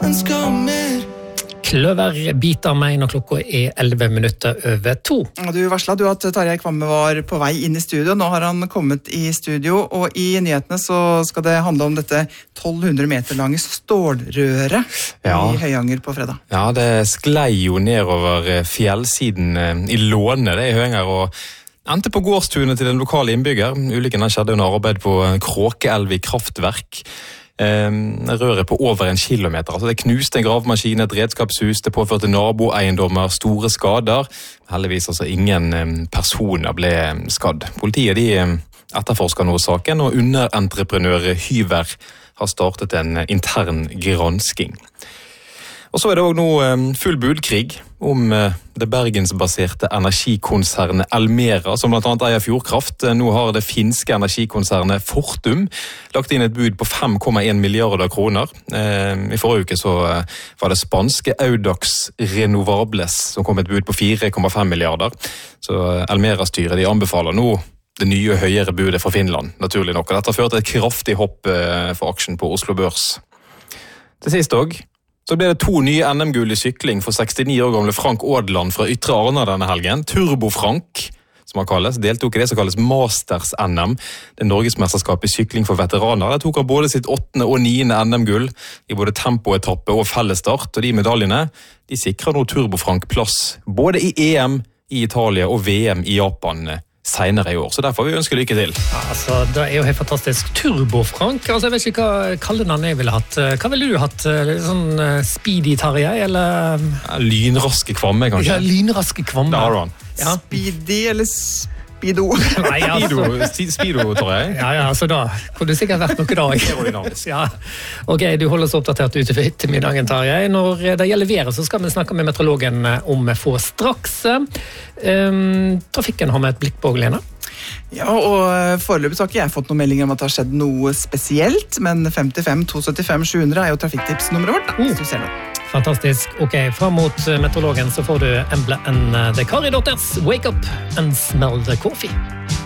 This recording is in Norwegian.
ønsker mer. Kløver biter meg når klokka 11:11. Du varslet at Tarjei Kvamme var på vei inn i studio. Nå har han kommet i studio, og i nyhetene så skal det handle om dette 1200 meter lange stålrøret i Høyanger på fredag. Ja, det sklei jo nedover fjellsiden i Låne, det i Høyanger, og endte på gårdstunet til en lokal innbygger. Ulykken skjedde under arbeid på Kråkeelv i kraftverk. Røret på over 1 kilometer. Altså det knuste en gravemaskin, et redskapshus, det påførte naboeiendommer store skader. Heldigvis altså ingen personer ble skadd. Politiet etterforsker nå saken, og underentreprenør Hyver har startet en intern gransking. Og så det også nå full budkrig om det bergensbaserte energikonsernet Almera, som blant annet eier Fjordkraft. Nå har det finske energikonsernet Fortum lagt inn et bud på 5,1 milliarder kroner. I forrige uke så var det spanske Audax Renovables som kom et bud på 4,5 milliarder. Så Almera-styret de anbefaler nå det nye høyere budet fra Finland, naturlig nok. Og dette har ført til et kraftig hopp for aksjen på Oslo Børs. Til sist også, så ble det 2 nye NM-gull i sykling for 69 år gamle Frank Aadland fra Ytre Arna denne helgen. Turbo-Frank, som han kalles, deltok i det som kalles Masters-NM, det Norgesmesterskapet i sykling for veteraner. Der tok han både sitt 8. og 9. NM-gull i både tempoetappe og fellesstart, og de medaljene de sikrer nå Turbo-Frank plass både i EM i Italia og VM i Japan senere i år, så derfor vil vi ønske lykke til. Ja, altså, det jo helt fantastisk. Turbo-Frank, altså jeg vet ikke hva kallenavn jeg ville hatt. Hva ville du hatt? Sånn Speedy Tarjei, eller? Ja, lynraske Kvamme, kanskje. Ja, lynraske Kvamme. Det har du han. Ja. Speedy eller Speedo? Nei, altså. Speedo, Tarjei. Ja, så da kunne det sikkert vært noe dag. Ja. Ok, du holder oss oppdatert ute til middagen, Tarjei. Når det gjelder været, så skal vi snakke med meteorologen om få straks. Trafikken har med et blikk på, Lena. Ja, og foreløpig så har ikke jeg fått noen meldinger om at det har skjedd noe spesielt, men 55 275 700 jo trafikktipsnummeret vårt, da, hvis du ser noe. Fantastisk. Ok, frem mot meteorologen så får du Embla and the Kari Daughters. Wake up and smell the coffee.